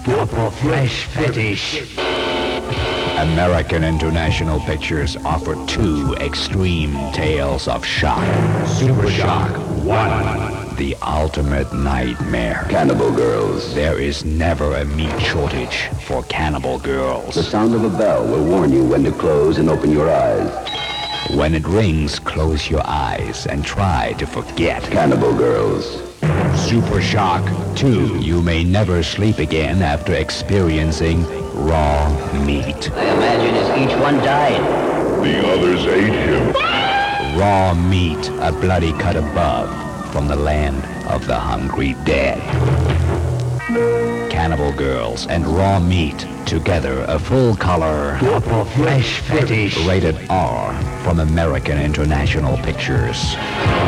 Proper flesh fetish. American International Pictures offer two extreme tales of shock. Super Shock 1. The ultimate nightmare. Cannibal Girls. There is never a meat shortage for Cannibal Girls. The sound of a bell will warn you when to close and open your eyes. When it rings, close your eyes and try to forget. Cannibal Girls. Super Shock 2. You may never sleep again after experiencing raw meat. I imagine as each one died, the others ate him. Raw meat, a bloody cut above from the land of the hungry dead. Cannibal Girls and raw meat together, a full-color proper flesh fetish. Rated R from American International Pictures.